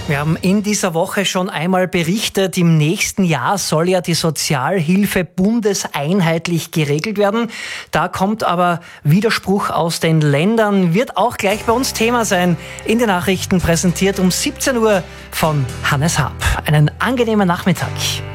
Wir haben in dieser Woche schon einmal berichtet, im nächsten Jahr soll ja die Sozialhilfe bundeseinheitlich geregelt werden. Da kommt aber Widerspruch aus den Ländern, wird auch gleich bei uns Thema sein. In den Nachrichten präsentiert um 17 Uhr von Hannes Haab. Einen angenehmen Nachmittag.